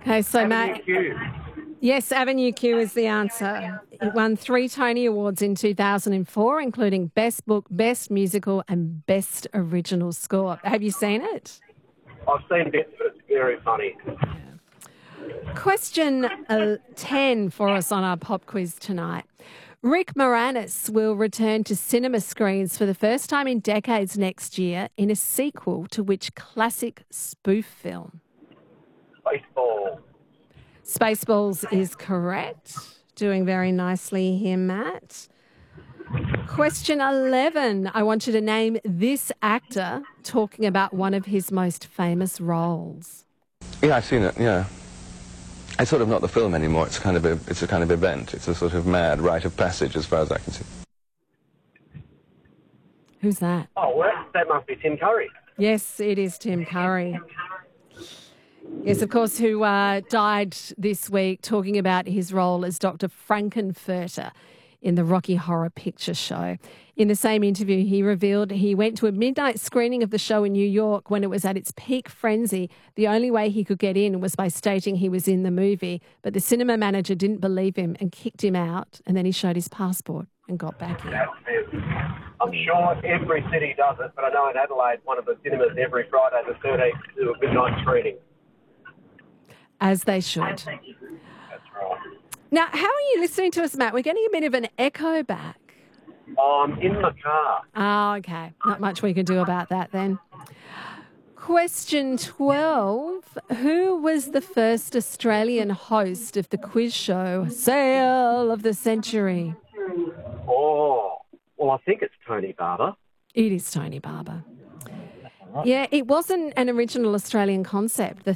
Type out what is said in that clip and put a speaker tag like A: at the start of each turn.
A: Okay, so
B: Avenue
A: Matt,
B: Q.
A: yes, Avenue Q is the answer. It won 3 Tony Awards in 2004, including Best Book, Best Musical and Best Original Score. Have you seen it?
B: I've seen bits, but it's very funny.
A: Question 10 for us on our pop quiz tonight. Rick Moranis will return to cinema screens for the first time in decades next year in a sequel to which classic spoof film?
B: Baseball.
A: Spaceballs is correct. Doing very nicely here, Matt. Question 11. I want you to name this actor talking about one of his most famous roles.
C: Yeah, I've seen it, yeah. It's sort of not the film anymore. It's a kind of event. It's a sort of mad rite of passage as far as I can see.
A: Who's that?
B: Oh, well, that must be Tim Curry.
A: Yes, it is Tim Curry. Yes, of course, who died this week talking about his role as Dr. Frankenfurter in the Rocky Horror Picture Show. In the same interview, he revealed he went to a midnight screening of the show in New York when it was at its peak frenzy. The only way he could get in was by stating he was in the movie, but the cinema manager didn't believe him and kicked him out, and then he showed his passport and got back in.
B: That's it. I'm sure every city does it, but I know in Adelaide, one of the cinemas every Friday the 13th do a midnight screening.
A: As they should.
B: That's right.
A: Now, how are you listening to us, Matt? We're getting a bit of an echo back.
B: I'm in the car.
A: Oh, okay. Not much we can do about that then. Question 12. Who was the first Australian host of the quiz show Sale of the Century?
B: Oh, well, I think it's Tony Barber.
A: It is Tony Barber. Yeah, it wasn't an original Australian concept. The